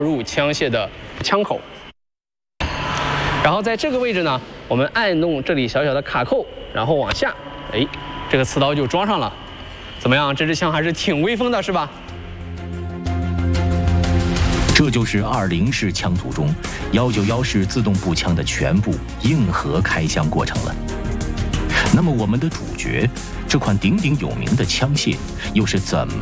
入枪械的枪口。然后在这个位置呢，我们按动这里小小的卡扣，然后往下，哎，这个刺刀就装上了。怎么样？这支枪还是挺威风的，是吧？ 这就是20式枪组中191式自动步枪的全部硬核开箱过程了。那么我们的主角，这款鼎鼎有名的枪械，又是怎么